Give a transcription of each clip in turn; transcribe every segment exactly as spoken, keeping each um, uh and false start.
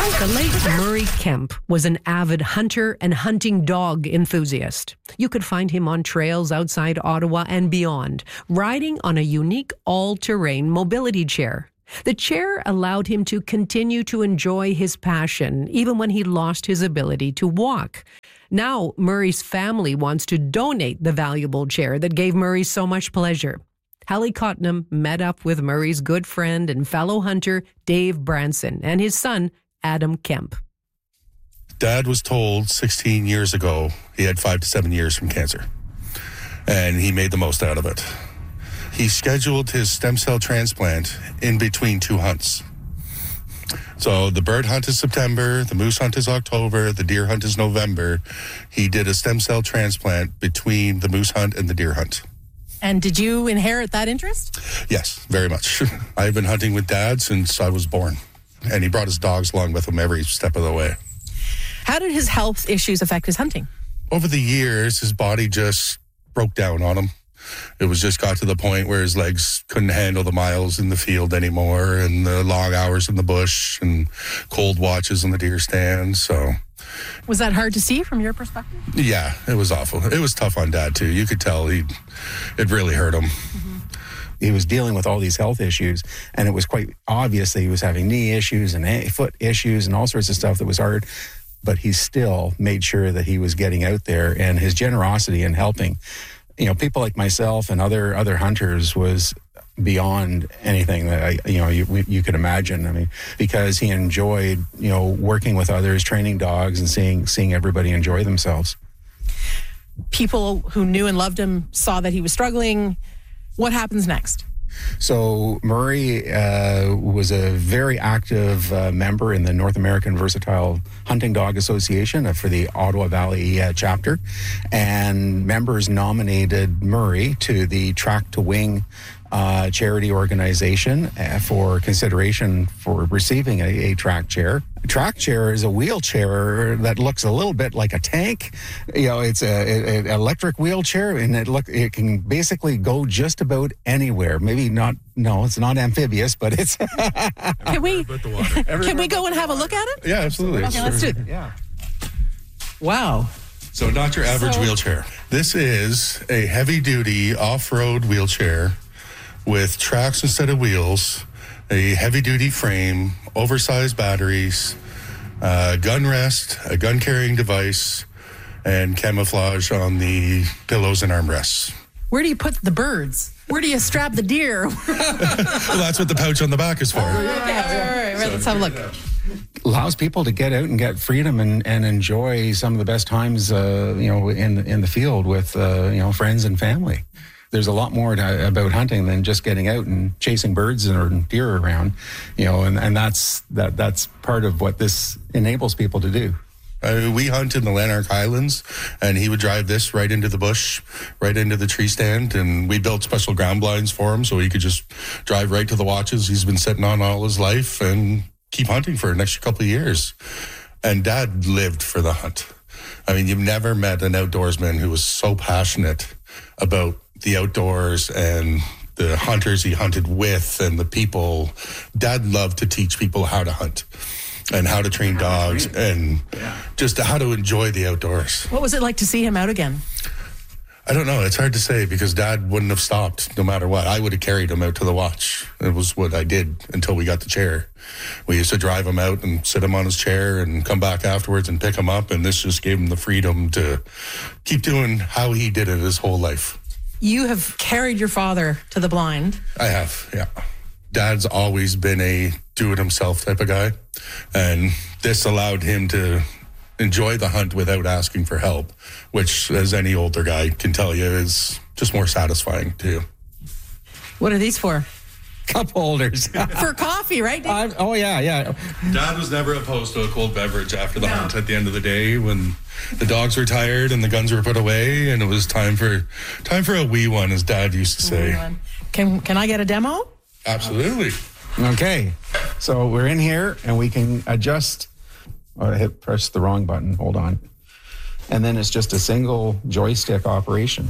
The late Murray Kemp was an avid hunter and hunting dog enthusiast. You could find him on trails outside Ottawa and beyond, riding on a unique all-terrain mobility chair. The chair allowed him to continue to enjoy his passion, even when he lost his ability to walk. Now, Murray's family wants to donate the valuable chair that gave Murray so much pleasure. Hallie Cotnam met up with Murray's good friend and fellow hunter, Dave Branson, and his son, Adam Kemp. Dad was told sixteen years ago he had five to seven years from cancer, and he made the most out of it. He scheduled his stem cell transplant in between two hunts. So the bird hunt is September, the moose hunt is October, the deer hunt is November. He did a stem cell transplant between the moose hunt and the deer hunt. And did you inherit that interest? Yes, very much. I've been hunting with Dad since I was born, and he brought his dogs along with him every step of the way. How did his health issues affect his hunting? Over the years, his body just broke down on him. It was just got to the point where his legs couldn't handle the miles in the field anymore, and the long hours in the bush and cold watches in the deer stand. So, was that hard to see from your perspective? Yeah, it was awful. It was tough on Dad too. You could tell he, it really hurt him. Mm-hmm. He was dealing with all these health issues, and it was quite obvious that he was having knee issues and foot issues and all sorts of stuff that was hard. But he still made sure that he was getting out there, and his generosity in helping, you know, people like myself and other other hunters was beyond anything that I, you know, you, you could imagine. I mean, because he enjoyed, you know, working with others, training dogs, and seeing seeing everybody enjoy themselves. People who knew and loved him saw that he was struggling. What happens next? So Murray uh, was a very active uh, member in the North American Versatile Hunting Dog Association for the Ottawa Valley uh, chapter, and members nominated Murray to the Track to Wing uh, charity organization uh, for consideration for receiving a, a track chair. A track chair is a wheelchair that looks a little bit like a tank. You know, it's an electric wheelchair, and it look it can basically go just about anywhere. Maybe not. No, it's not amphibious, but it's. Can we? Can we go and have a look at it? Yeah, absolutely. Okay, let's do it. Yeah. Wow. So not your average So- wheelchair. This is a heavy-duty off-road wheelchair with tracks instead of wheels, a heavy-duty frame, oversized batteries, a gun rest, a gun-carrying device, and camouflage on the pillows and armrests. Where do you put the birds? Where do you strap the deer? Well, that's what the pouch on the back is for. Okay, all right, all right, let's have a look. Allows people to get out and get freedom and, and enjoy some of the best times, uh, you know, in in the field with uh, you know, friends and family. There's a lot more to, about hunting than just getting out and chasing birds or deer around, you know, and, and that's that that's part of what this enables people to do. Uh, we hunt in the Lanark Highlands, and he would drive this right into the bush, right into the tree stand, and we built special ground blinds for him so he could just drive right to the watches he's been sitting on all his life and keep hunting for an extra couple of years. And Dad lived for the hunt. I mean, you've never met an outdoorsman who was so passionate about the outdoors and the hunters he hunted with and the people. Dad loved to teach people how to hunt and how to train dogs and just how to enjoy the outdoors. What was it like to see him out again? I don't know. It's hard to say because Dad wouldn't have stopped no matter what. I would have carried him out to the watch. It was what I did until we got the chair. We used to drive him out and sit him on his chair and come back afterwards and pick him up. And this just gave him the freedom to keep doing how he did it his whole life. You have carried your father to the blind. I have, yeah. Dad's always been a do-it-himself type of guy. And this allowed him to enjoy the hunt without asking for help, which, as any older guy can tell you, is just more satisfying too. What are these for? Cup holders. For coffee, right? I, oh, yeah, yeah. Dad was never opposed to a cold beverage after the no. hunt at the end of the day when the dogs were tired and the guns were put away and it was time for time for a wee one, as Dad used to say. Can, can I get a demo? Absolutely. Okay, so we're in here and we can adjust. Oh, I hit press the wrong button. Hold on. And then it's just a single joystick operation.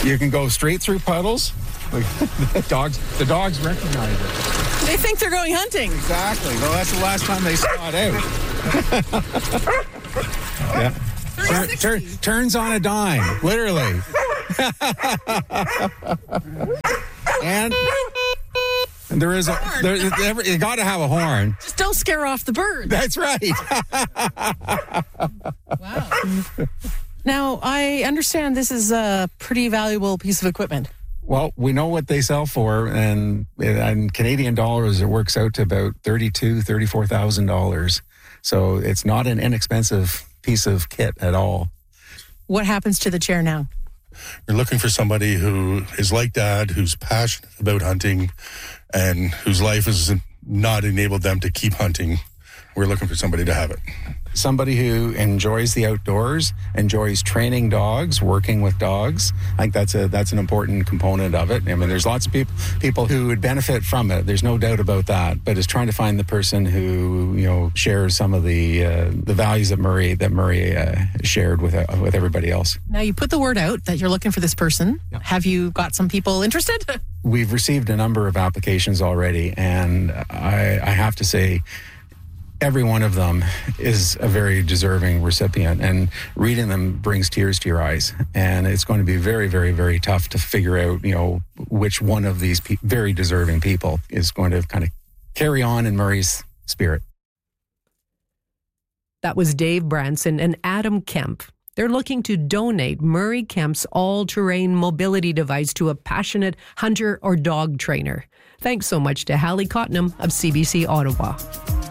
You can go straight through puddles. the dogs, the dogs recognize it. They think they're going hunting. Exactly. Well, that's the last time they saw it out. Yeah. Tur- tur- turns on a dime, literally. And there is a there, there, you got to have a horn. Just don't scare off the bird. That's right. Wow. Now, I understand this is a pretty valuable piece of equipment. Well, we know what they sell for, and in Canadian dollars, it works out to about thirty-two thousand dollars, thirty-four thousand dollars. So it's not an inexpensive piece of kit at all. What happens to the chair now? We're looking for somebody who is like Dad, who's passionate about hunting, and whose life has not enabled them to keep hunting. We're looking for somebody to have it. Somebody who enjoys the outdoors, enjoys training dogs, working with dogs. I think that's a that's an important component of it. I mean, there's lots of people people who would benefit from it. There's no doubt about that. But it's trying to find the person who, you know, shares some of the uh, the values that Murray that Murray uh, shared with uh, with everybody else. Now, you put the word out that you're looking for this person. Yeah. Have you got some people interested? We've received a number of applications already, and I, I have to say, every one of them is a very deserving recipient, and reading them brings tears to your eyes. And it's going to be very, very, very tough to figure out, you know, which one of these pe- very deserving people is going to kind of carry on in Murray's spirit. That was Dave Branson and Adam Kemp. They're looking to donate Murray Kemp's all-terrain mobility device to a passionate hunter or dog trainer. Thanks so much to Hallie Cottenham of C B C Ottawa.